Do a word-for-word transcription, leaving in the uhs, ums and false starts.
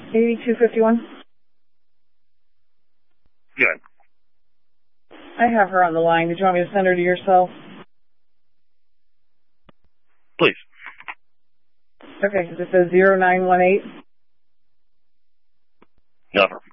eighty-two fifty-one. Good. I have her on the line. Did you want me to send her to yourself? Please. Okay, this is zero nine one eight. Never.